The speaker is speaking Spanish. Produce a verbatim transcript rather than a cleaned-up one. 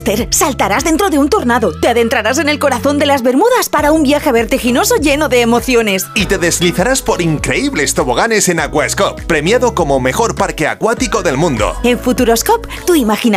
Saltarás dentro de un tornado, te adentrarás en el corazón de las Bermudas para un viaje vertiginoso lleno de emociones. Y te deslizarás por increíbles toboganes en Aquascope, premiado como mejor parque acuático del mundo. En Futuroscope, tu imaginación